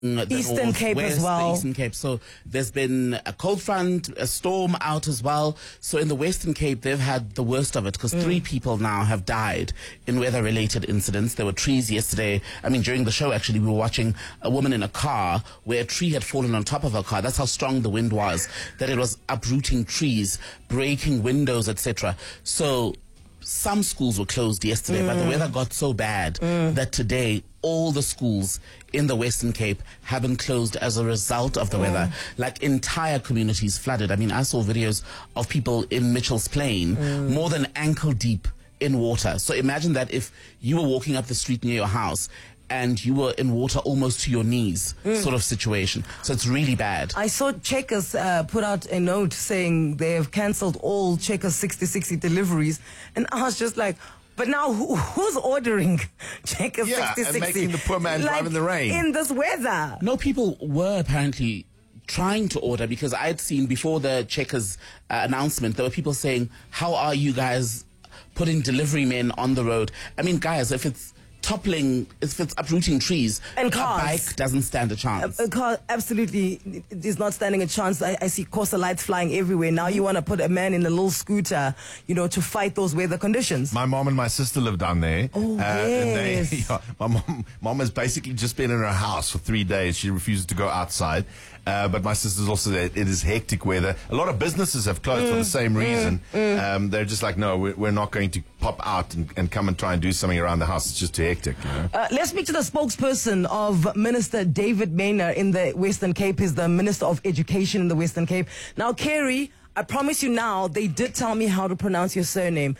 Eastern Cape West, as well. The Eastern Cape. So there's been a cold front, a storm out as well. So in the Western Cape, they've had the worst of it because 3 people now have died in weather-related incidents. There were trees yesterday. I mean, during the show, actually, we were watching a woman in a car where a tree had fallen on top of her car. That's how strong the wind was, that it was uprooting trees, breaking windows, etc. So some schools were closed yesterday, but the weather got so bad that today all the schools in the Western Cape have been closed as a result of the weather. Like entire communities flooded. I mean, I saw videos of people in Mitchell's Plain more than ankle deep in water. So imagine that if you were walking up the street near your house and you were in water almost to your knees, sort of situation. So it's really bad. I saw Checkers put out a note saying they have cancelled all Checkers 6060 deliveries. And I was just like, but now who's ordering Checkers 6060? And making the poor man drive in the rain. In this weather. No, people were apparently trying to order because I had seen before the Checkers announcement, there were people saying, how are you guys putting delivery men on the road? I mean, guys, if it's toppling, if it's uprooting trees, and cars, a bike doesn't stand a chance. A car absolutely is not standing a chance. I see Costa lights flying everywhere. Now you want to put a man in a little scooter, you know, to fight those weather conditions. My mom and my sister live down there. Oh, yes. My mom has basically just been in her house for 3 days. She refuses to go outside. But my sister's also there. It is hectic weather. A lot of businesses have closed for the same reason. They're just like, no, we're not going to pop out and come and try and do something around the house. It's just too hectic. You know? Let's speak to the spokesperson of Minister David Maynard in the Western Cape. He's the Minister of Education in the Western Cape. Now, Kerry, I promise you now, they did tell me how to pronounce your surname.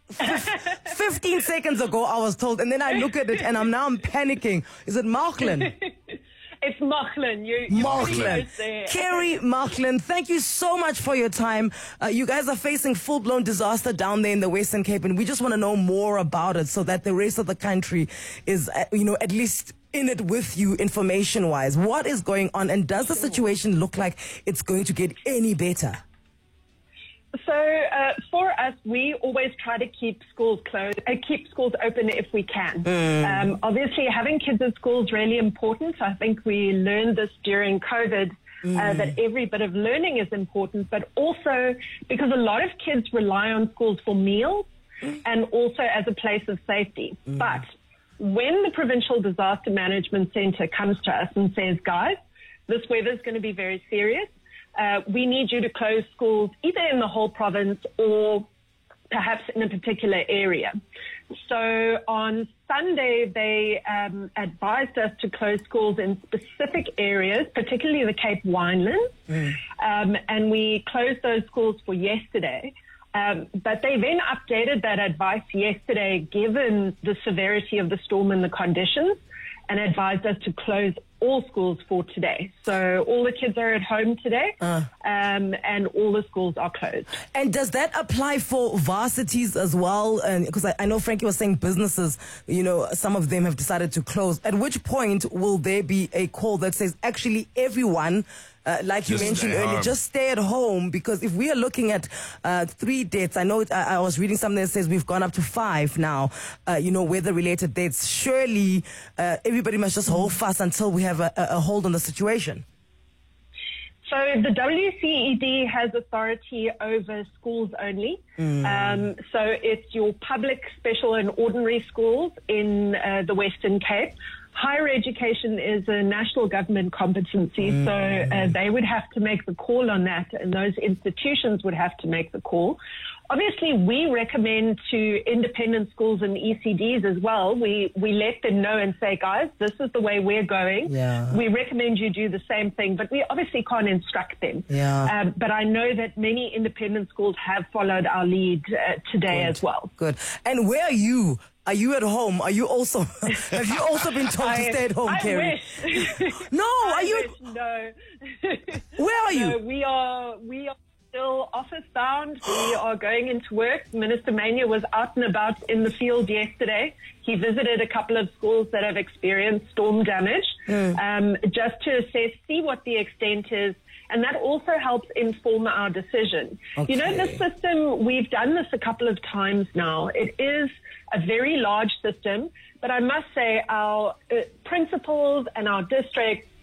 15 seconds ago, I was told, and then I look at it and I'm panicking. Is it Marklin? It's Macklin. Macklin. Kerry Macklin, thank you so much for your time. You guys are facing full-blown disaster down there in the Western Cape, and we just want to know more about it so that the rest of the country is, at least in it with you information-wise. What is going on, and does the situation look like it's going to get any better? So for us, we always try to keep schools closed, keep schools open if we can. Obviously, having kids at school is really important. I think we learned this during COVID, that every bit of learning is important, but also because a lot of kids rely on schools for meals and also as a place of safety. But when the Provincial Disaster Management Centre comes to us and says, guys, this weather is going to be very serious, we need you to close schools either in the whole province or perhaps in a particular area. So on Sunday, they advised us to close schools in specific areas, particularly the Cape Winelands, and we closed those schools for yesterday. But they then updated that advice yesterday, given the severity of the storm and the conditions, and advised us to close all schools for today. So all the kids are at home today, and all the schools are closed. And does that apply for varsities as well? Because I know Frankie was saying businesses, some of them have decided to close. At which point will there be a call that says, actually, everyone, like you mentioned earlier, just stay at home? Because if we are looking at 3 deaths, I know I was reading something that says we've gone up to 5 now, weather-related deaths. Surely everybody must just hold fast until we have a hold on the situation. So the WCED has authority over schools only. So it's your public, special and ordinary schools in the Western Cape. Higher education is a national government competency, so they would have to make the call on that, and those institutions would have to make the call. Obviously, we recommend to independent schools and ECDs as well. We let them know and say, guys, this is the way we're going. Yeah. We recommend you do the same thing, but we obviously can't instruct them. Yeah. But I know that many independent schools have followed our lead today as well. Good. And where are you? Are you at home? Are you also? Have you also been told to stay at home, Kerry? Wish. No, are you? No. Where are you? No, we are still office bound. We are going into work. Minister Mania was out and about in the field yesterday. He visited a couple of schools that have experienced storm damage, just to assess, see what the extent is. And that also helps inform our decision. Okay. This system, we've done this a couple of times now. It is a very large system, but I must say our principals and our districts